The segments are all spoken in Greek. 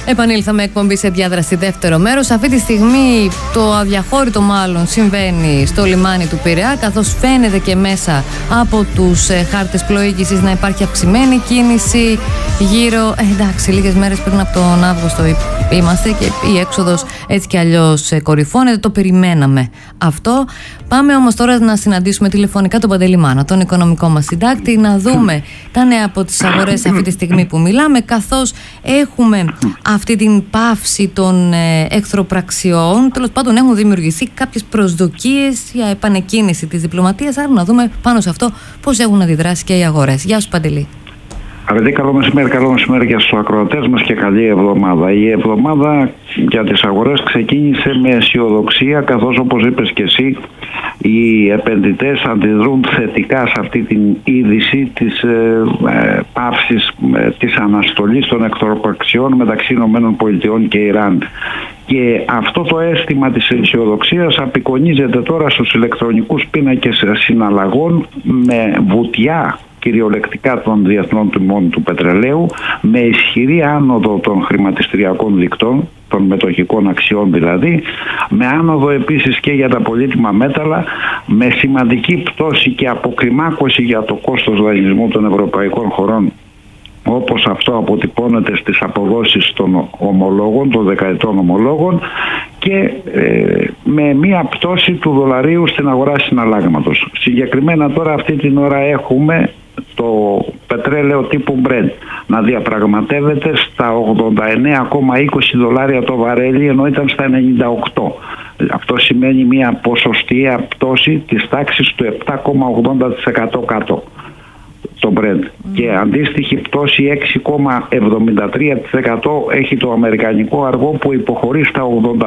Επανήλθαμε εκπομπή σε διάδραση δεύτερο μέρος. Αυτή τη στιγμή το αδιαχώρητο μάλλον συμβαίνει στο λιμάνι του Πειραιά, καθώς φαίνεται και μέσα από τους χάρτες πλοήγησης να υπάρχει αυξημένη κίνηση γύρω. Εντάξει, λίγες μέρες πριν από τον Αύγουστο είμαστε και η έξοδος έτσι κι αλλιώς κορυφώνεται. Το περιμέναμε αυτό. Πάμε όμως τώρα να συναντήσουμε τηλεφωνικά τον Παντελή Μάνα, τον οικονομικό μας συντάκτη, να δούμε τα νέα από τις αγορές αυτή τη στιγμή που μιλάμε, καθώς έχουμε αυτή την πάυση των εχθροπραξιών. Τέλος πάντων, έχουν δημιουργηθεί κάποιες προσδοκίες για επανεκκίνηση της διπλωματίας. Άρα να δούμε πάνω σε αυτό πώς έχουν αντιδράσει και οι αγορές. Γεια σου, Παντελή. Αρετή, καλό μεσημέρι για στους ακροατές μας και καλή εβδομάδα. Η εβδομάδα για τις αγορές ξεκίνησε με αισιοδοξία, καθώς όπως είπες και εσύ, οι επενδυτές αντιδρούν θετικά σε αυτή την είδηση της πάυσης, της αναστολής των εχθροπραξιών μεταξύ ΗΠΑ και Ιράν. Και αυτό το αίσθημα της αισιοδοξίας απεικονίζεται τώρα στους ηλεκτρονικούς πίνακες συναλλαγών με βουτιά κυριολεκτικά των διεθνών τιμών του πετρελαίου, με ισχυρή άνοδο των χρηματιστηριακών δικτών, των μετοχικών αξιών δηλαδή, με άνοδο επίσης και για τα πολύτιμα μέταλλα, με σημαντική πτώση και αποκλιμάκωση για το κόστος δανεισμού των ευρωπαϊκών χωρών, όπως αυτό αποτυπώνεται στις αποδόσεις των ομολόγων, των δεκαετών ομολόγων, και με μία πτώση του δολαρίου στην αγορά συναλλάγματος. Συγκεκριμένα τώρα αυτή την ώρα έχουμε το πετρέλαιο τύπου Brent να διαπραγματεύεται στα $89,20 το βαρέλι, ενώ ήταν στα 98. Αυτό σημαίνει μια ποσοστιαία πτώση της τάξης του 7,80% κάτω το Brent. Και αντίστοιχη πτώση 6,73% έχει το αμερικανικό αργό, που υποχωρεί στα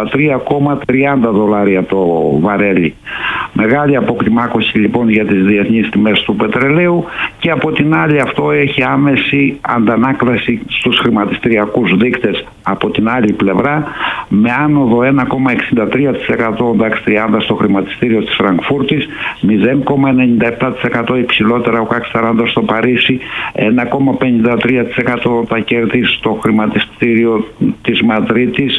$83,30 το βαρέλι. Μεγάλη αποκλιμάκωση λοιπόν για τις διεθνείς τιμές του πετρελαίου, και από την άλλη αυτό έχει άμεση αντανάκλαση στους χρηματιστηριακούς δείκτες από την άλλη πλευρά, με άνοδο 1,63% DAX 30 στο χρηματιστήριο της Φραγκφούρτης, 0,97% υψηλότερα ο CAC 40 στο Παρίσι, 1,53% τα κέρδη στο χρηματιστήριο της Μαδρίτης,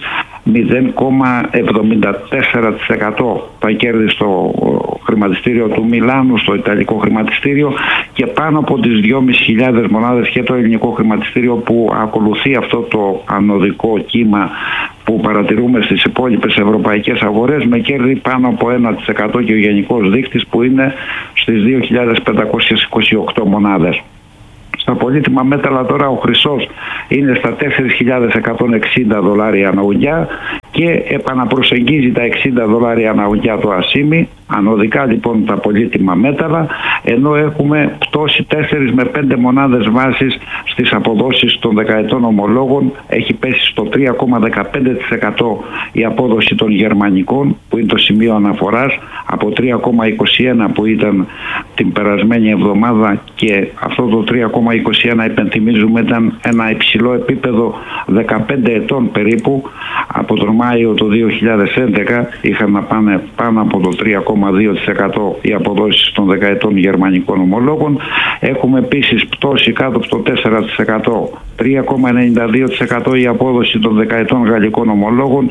0,74% τα κέρδη στο χρηματιστήριο του Μιλάνου, στο Ιταλικό χρηματιστήριο, και πάνω από τις 2.500 μονάδες και το ελληνικό χρηματιστήριο, που ακολουθεί αυτό το ανωδικό κύμα που παρατηρούμε στις υπόλοιπες ευρωπαϊκές αγορές, με κέρδη πάνω από 1%, και ο γενικός δείκτης που είναι στις 2.528 μονάδες. Στα πολύτιμα μέταλλα τώρα ο χρυσός είναι στα $4.160 ανά ουγγιά και επαναπροσεγγίζει τα $60 ανά ουγγιά το ασίμι. Ανωδικά λοιπόν τα πολύτιμα μέταλλα, ενώ έχουμε πτώση 4 με 5 μονάδες βάσης στις αποδόσεις των δεκαετών ομολόγων. Έχει πέσει στο 3,15% η απόδοση των γερμανικών, που είναι το σημείο αναφοράς, από 3,21 που ήταν την περασμένη εβδομάδα, και αυτό το 3,21 υπενθυμίζουμε ήταν ένα υψηλό επίπεδο 15 ετών περίπου. Από τον Μάιο του 2011 είχαν να πάνε πάνω από το 3,2% οι αποδόσεις των δεκαετών γερμανικών ομολόγων. Έχουμε επίσης πτώση κάτω από το 4%, 3,92% η απόδοση των δεκαετών γαλλικών ομολόγων,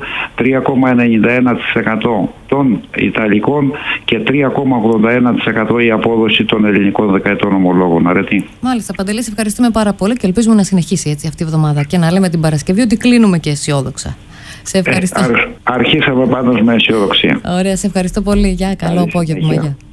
3,91% των ιταλικών και 3,81% η απόδοση των ελληνικών δεκαετών ομολόγων. Αρετή. Μάλιστα, Παντελή, ευχαριστούμε πάρα πολύ και ελπίζουμε να συνεχίσει έτσι αυτή η εβδομάδα και να λέμε την Παρασκευή ότι κλείνουμε και αισιόδοξα. Σε ευχαριστώ. Αρχίσαμε πάντως με αισιοδοξία. Ωραία, σε ευχαριστώ πολύ. Γεια, καλό απόγευμα.